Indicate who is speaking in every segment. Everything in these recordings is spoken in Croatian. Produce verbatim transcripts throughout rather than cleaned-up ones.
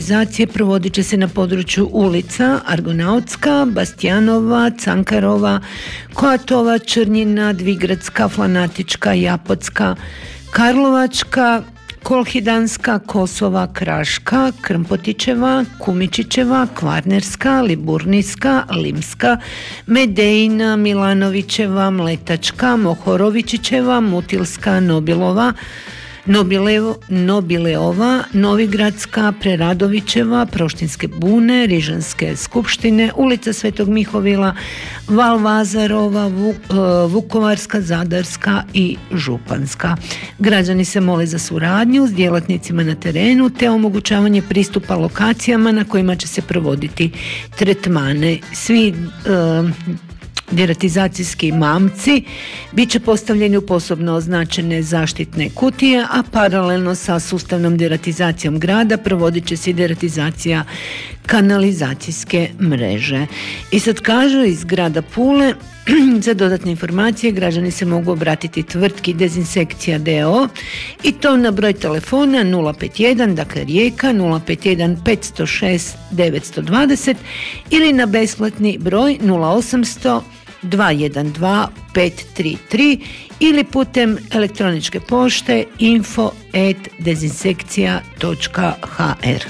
Speaker 1: deratizacije provodit će se na području ulica Argonautska, Bastijanova, Cankarova, Koatova, Črnjina, Dvigradska, Flanatička, Japotska, Karlovačka, Kolhidanska, Kosova, Kraška, Krmpotićeva, Kumičićeva, Kvarnerska, Liburnijska, Limska, Medejna, Milanovićeva, Mletačka, Mohorovičićeva, Mutilska, Nobilova, Nobilevo, Nobileova, Novigradska, Preradovićeva, Proštinske bune, Rižanske skupštine, ulica Svetog Mihovila, Valvazarova, Vuk, Vukovarska, Zadarska i Županska. Građani se mole za suradnju s djelatnicima na terenu te omogućavanje pristupa lokacijama na kojima će se provoditi tretmane. Svi e, deratizacijski mamci bit će postavljeni u posebno označene zaštitne kutije, a paralelno sa sustavnom deratizacijom grada provodit će se i deratizacija kanalizacijske mreže. I sad kažu iz grada Pule, za dodatne informacije građani se mogu obratiti tvrtki Dezinsekcija d o o i to na broj telefona nula pet jedan, dakle Rijeka nula pet jedan pet zero šest devet dva nula ili na besplatni broj nula osamsto dva jedan dva pet tri tri ili putem elektroničke pošte info at dezinsekcija točka h r.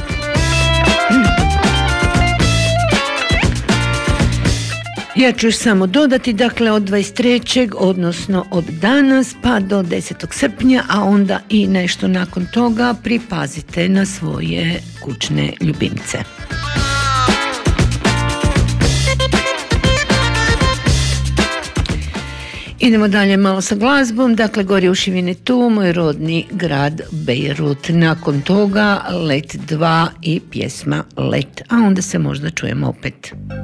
Speaker 1: Ja ću još samo dodati, dakle od dvadeset trećeg odnosno od danas pa do desetog srpnja, a onda i nešto nakon toga, pripazite na svoje kućne ljubimce. Idemo dalje malo sa glazbom, dakle Gori ušivine tu, moj rodni grad Bejrut. Nakon toga Let dva i pjesma Let, a onda se možda čujemo opet.